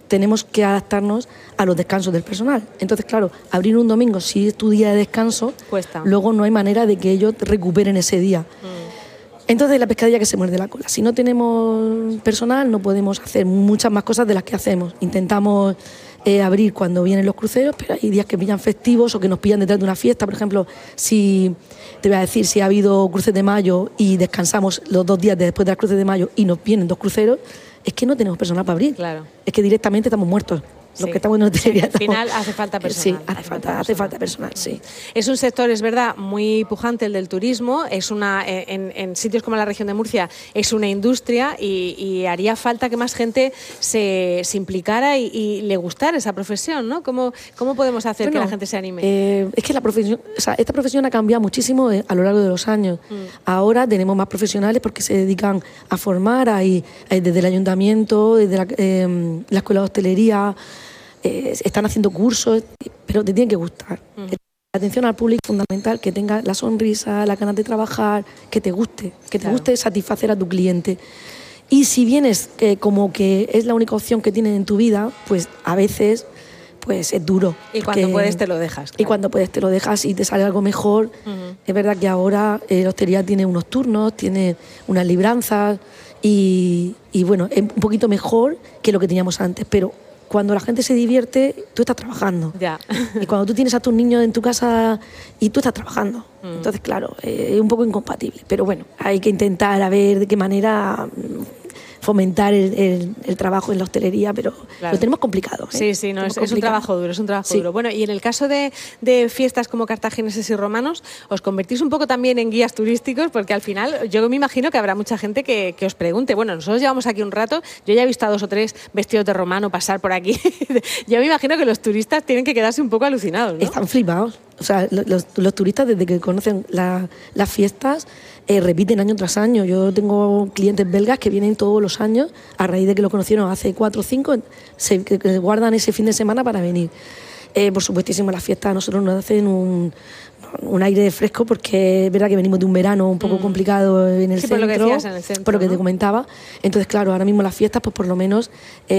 tenemos que adaptarnos a los descansos del personal. Entonces, claro, abrir un domingo, si es tu día de descanso, cuesta. Luego no hay manera de que ellos recuperen ese día. Entonces, la pescadilla que se muerde la cola. Si no tenemos personal, no podemos hacer muchas más cosas de las que hacemos. Intentamos abrir cuando vienen los cruceros, pero hay días que pillan festivos o que nos pillan detrás de una fiesta. Por ejemplo, si ha habido cruces de mayo y descansamos los 2 días después de las cruces de mayo y nos vienen 2 cruceros, es que no tenemos personal para abrir. Claro. Es que directamente estamos muertos. Los que estamos en hotelería. Al final hace falta personal. Sí, hace falta personal, sí. Es un sector, es verdad, muy pujante el del turismo. Es en sitios como la región de Murcia es una industria y haría falta que más gente se implicara y le gustara esa profesión, ¿no? ¿Cómo podemos hacer que la gente se anime? Es que esta profesión ha cambiado muchísimo a lo largo de los años. Ahora tenemos más profesionales porque se dedican a formar desde el ayuntamiento, desde la escuela de hostelería. Están haciendo cursos, pero te tienen que gustar. La atención al público es fundamental, que tengas la sonrisa, las ganas de trabajar, que te guste satisfacer a tu cliente. Y si vienes como que es la única opción que tienes en tu vida, pues a veces pues es duro. Y cuando puedes te lo dejas. Claro. Y cuando puedes te lo dejas y te sale algo mejor. Es verdad que ahora la hostelería tiene unos turnos, tiene unas libranzas y bueno, es un poquito mejor que lo que teníamos antes, pero cuando la gente se divierte, tú estás trabajando. Ya. Y cuando tú tienes a tus niños en tu casa y tú estás trabajando. Entonces, claro, es un poco incompatible. Pero bueno, hay que intentar a ver de qué manera fomentar el trabajo en la hostelería, pero claro, lo tenemos complicado. Sí, es un trabajo duro, duro. Bueno, y en el caso de fiestas como cartagineses y romanos, os convertís un poco también en guías turísticos, porque al final yo me imagino que habrá mucha gente que os pregunte, bueno, nosotros llevamos aquí un rato, yo ya he visto a 2 o 3 vestidos de romano pasar por aquí, yo me imagino que los turistas tienen que quedarse un poco alucinados, ¿no? Están flipados. O sea, los turistas desde que conocen las fiestas repiten año tras año. Yo tengo clientes belgas que vienen todos los años a raíz de que lo conocieron hace 4 o 5, que guardan ese fin de semana para venir. Por supuestísimo, las fiestas a nosotros nos hacen un aire fresco, porque es verdad que venimos de un verano un poco complicado en el centro, por lo que decías en el centro, por lo que ¿no? te comentaba. Entonces, claro, ahora mismo las fiestas pues por lo menos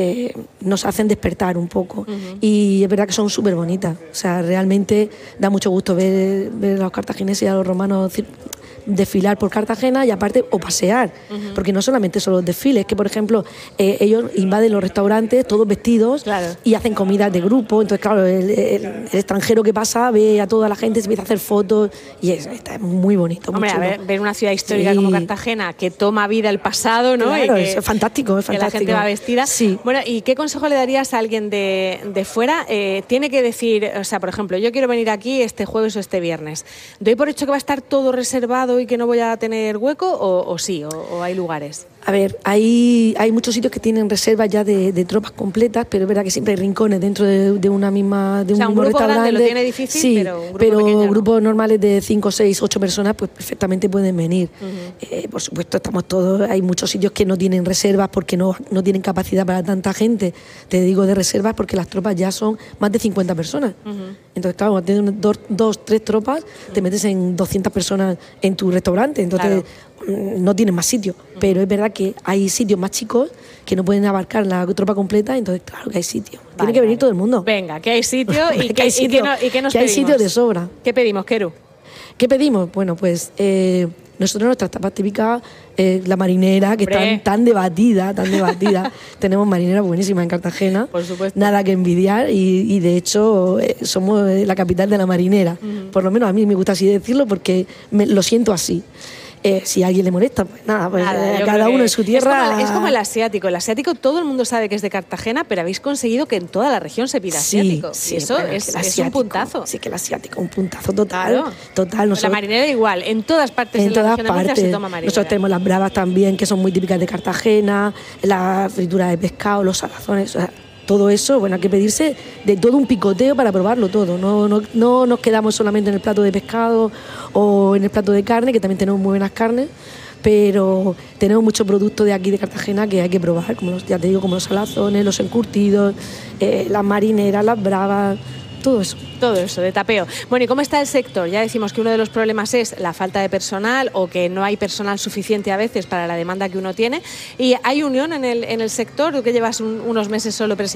nos hacen despertar un poco. Y es verdad que son súper bonitas. O sea, realmente da mucho gusto ver a los cartagineses y a los romanos desfilar por Cartagena y aparte o pasear, porque no solamente son los desfiles, que por ejemplo ellos invaden los restaurantes todos vestidos, claro, y hacen comidas de grupo. Entonces claro, el extranjero que pasa ve a toda la gente, se empieza a hacer fotos y está muy bonito. Hombre, a ver una ciudad histórica como Cartagena que toma vida el pasado, ¿no? Claro, y que, es fantástico, que la gente va vestida. Sí. Bueno, ¿y qué consejo le darías a alguien de fuera? Tiene que decir, o sea, por ejemplo, yo quiero venir aquí este jueves o este viernes, ¿doy por hecho que va a estar todo reservado y que no voy a tener hueco o sí, o hay lugares? A ver, hay muchos sitios que tienen reservas ya de tropas completas, pero es verdad que siempre hay rincones dentro de una misma, de un mismo grupo restaurante. Grande lo tiene difícil, sí, pero grupos normales de 5, 6, 8 personas pues perfectamente pueden venir. Por supuesto, hay muchos sitios que no tienen reservas porque no tienen capacidad para tanta gente. Te digo de reservas porque las tropas ya son más de 50 personas. Entonces, claro, cuando tienes 2, 3 tropas, te metes en 200 personas en tu restaurante. Entonces, no tienes más sitios. Pero es verdad que hay sitios más chicos que no pueden abarcar la tropa completa, entonces claro que hay sitio. Tiene que venir todo el mundo. Venga, que hay sitio y que nos pedimos. Hay sitio de sobra. ¿Qué pedimos, Quero? ¿Qué pedimos? Bueno, pues nosotros nuestras tapas típicas, la marinera, que está tan debatida. Tenemos marinera buenísima en Cartagena. Por supuesto. Nada que envidiar y de hecho somos la capital de la marinera. Por lo menos a mí me gusta así decirlo porque lo siento así. Si a alguien le molesta, pues nada, cada uno en su tierra. Es como el asiático. El asiático todo el mundo sabe que es de Cartagena, pero habéis conseguido que en toda la región se pida asiático. Sí, y eso es un puntazo. Sí, que el asiático, un puntazo total. Claro. Total. La marinera igual, en todas partes de la región de Murcia se toma marinera. Nosotros tenemos las bravas también, que son muy típicas de Cartagena, la fritura de pescado, los salazones, o sea, todo eso, bueno, hay que pedirse de todo un picoteo para probarlo todo. No nos quedamos solamente en el plato de pescado o en el plato de carne, que también tenemos muy buenas carnes, pero tenemos muchos productos de aquí de Cartagena que hay que probar, como ya te digo, como los salazones, los encurtidos, las marineras, las bravas, todo eso. Todo eso, de tapeo. Bueno, ¿y cómo está el sector? Ya decimos que uno de los problemas es la falta de personal o que no hay personal suficiente a veces para la demanda que uno tiene. ¿Y hay unión en el sector? Tú que llevas unos meses solo presidiendo